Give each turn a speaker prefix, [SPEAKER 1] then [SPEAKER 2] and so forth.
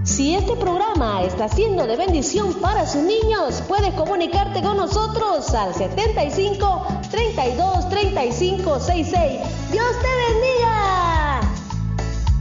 [SPEAKER 1] Si este programa está siendo de bendición para sus niños, puedes comunicarte con nosotros al 75 32 35 66. ¡Dios te bendiga!